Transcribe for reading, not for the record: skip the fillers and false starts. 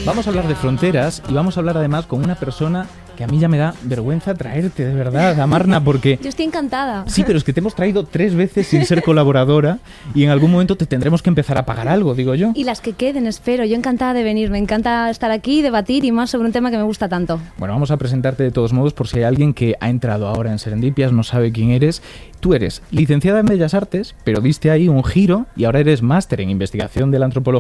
Vamos a hablar de fronteras y vamos a hablar además con una persona que a mí ya me da vergüenza traerte, de verdad, Amarna, porque... Yo estoy encantada. Sí, pero es que te hemos traído 3 veces sin ser colaboradora y en algún momento te tendremos que empezar a pagar algo, digo yo. Y las que queden, espero. Yo encantada de venir. Me encanta estar aquí, debatir y más sobre un tema que me gusta tanto. Bueno, vamos a presentarte de todos modos por si hay alguien que ha entrado ahora en Serendipias, no sabe quién eres. Tú eres licenciada en Bellas Artes, pero diste ahí un giro y ahora eres máster en investigación de la antropología